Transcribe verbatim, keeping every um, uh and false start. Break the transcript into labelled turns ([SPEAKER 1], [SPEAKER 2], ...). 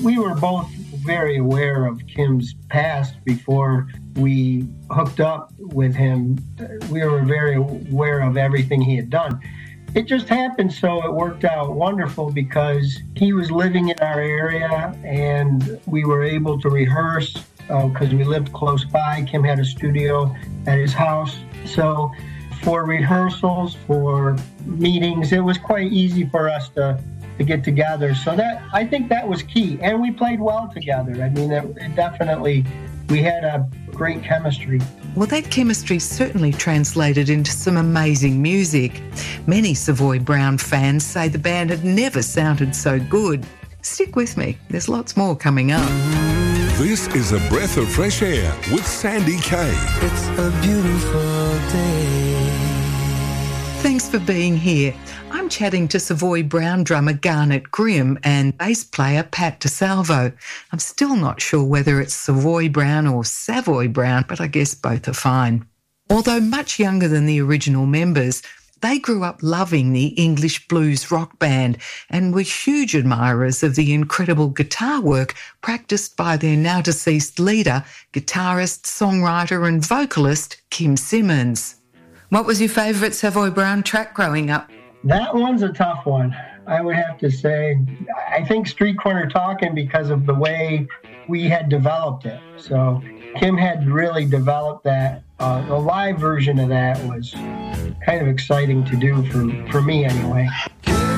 [SPEAKER 1] we were both very aware of Kim's past before we hooked up with him. We were very aware of everything he had done. It just happened so it worked out wonderful because he was living in our area and we were able to rehearse because uh, we lived close by. Kim had a studio at his house. So for rehearsals, for meetings, it was quite easy for us to, to get together. So that I think that was key. And we played well together. I mean, it, it definitely, we had a great chemistry.
[SPEAKER 2] Well, that chemistry certainly translated into some amazing music. Many Savoy Brown fans say the band had never sounded so good. Stick with me, there's lots more coming up.
[SPEAKER 3] This is A Breath of Fresh Air with Sandy Kay.
[SPEAKER 4] It's a beautiful day.
[SPEAKER 2] Thanks for being here. I'm chatting to Savoy Brown drummer Garnet Grimm and bass player Pat DeSalvo. I'm still not sure whether it's Savoy Brown or Savoy Brown, but I guess both are fine. Although much younger than the original members, they grew up loving the English blues rock band and were huge admirers of the incredible guitar work practiced by their now-deceased leader, guitarist, songwriter and vocalist Kim Simmons. What was your favourite Savoy Brown track growing up?
[SPEAKER 1] That one's a tough one, I would have to say. I think Street Corner Talkin' because of the way we had developed it. So Kim had really developed that. Uh, the live version of that was kind of exciting to do for, for me anyway.
[SPEAKER 4] Good